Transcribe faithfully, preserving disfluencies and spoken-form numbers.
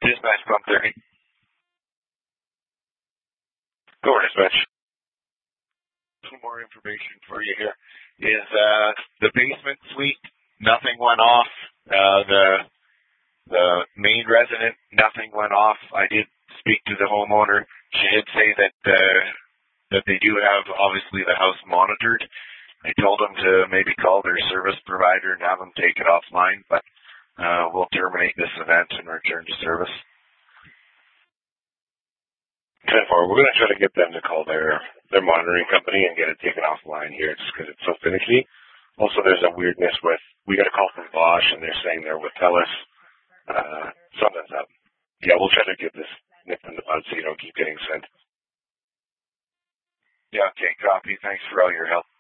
Dispatch Pump thirty. Go over dispatch. Some more information for you here. Is uh, the basement suite, nothing went off. Uh, the the main resident, nothing went off. I did speak to the homeowner. She did say that uh, that they do have, obviously, the house monitored. I told them to maybe call their service provider and have them take it offline, but uh, we'll terminate this event and return to service. ten four, we're going to try to get them to call their, their monitoring company and get it taken offline here just because it's so finicky. Also, there's a weirdness with, we got a call from Bosch and they're saying they're with TELUS. Uh, something's up. Yeah, we'll try to get this nipped in the bud so you don't keep getting sent. Yeah, okay, copy. Thanks for all your help.